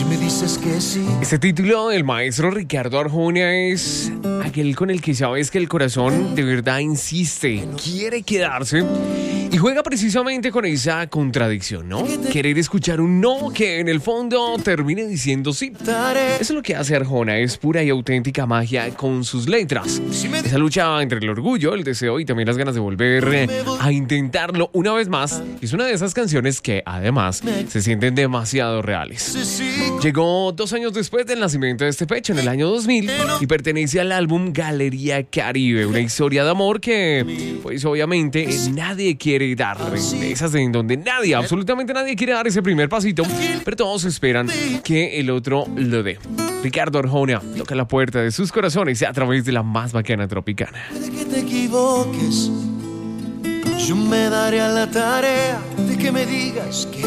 Si me dices que sí. Este título del maestro Ricardo Arjona es aquel con el que sabes que el corazón de verdad insiste, quiere quedarse y juega precisamente con esa contradicción, ¿no? Querer escuchar un no que en el fondo termine diciendo sí. Eso es lo que hace Arjona, es pura y auténtica magia con sus letras. Esa lucha entre el orgullo, el deseo y también las ganas de volver a intentarlo una vez más. Es una de esas canciones que además se sienten demasiado reales. Llegó 2 años después del nacimiento de este pecho, en el año 2000, y pertenece al álbum Galería Caribe, una historia de amor que, pues obviamente, nadie quiere dar. De esas en donde nadie, absolutamente nadie quiere dar ese primer pasito, pero todos esperan que el otro lo dé. Ricardo Arjona toca la puerta de sus corazones a través de la más bacana tropicana. Puede que te equivoques, yo me daré a la tarea de que me digas que